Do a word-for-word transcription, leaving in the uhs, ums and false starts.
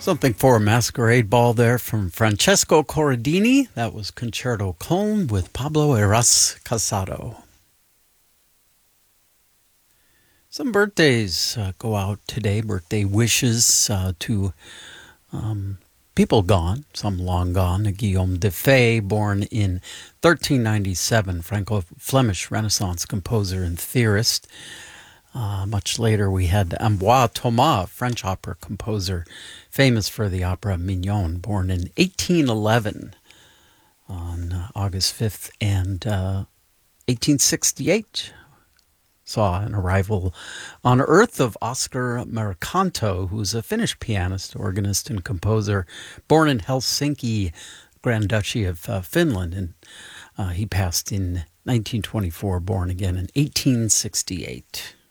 Something for a masquerade ball there from Francesco Corradini. That was Concerto Colm with Pablo Eras Casado. Some birthdays uh, go out today, birthday wishes uh, to um, people gone, some long gone. Guillaume de Fay, born in thirteen ninety-seven, Franco-Flemish Renaissance composer and theorist. Uh, much later, we had Ambroise Thomas, French opera composer, famous for the opera Mignon, born in eighteen eleven on uh, August fifth, and uh, eighteen sixty-eight saw an arrival on Earth of Oscar Merikanto, who's a Finnish pianist, organist, and composer, born in Helsinki, Grand Duchy of uh, Finland, and uh, he passed in nineteen twenty-four, born again in eighteen sixty-eight.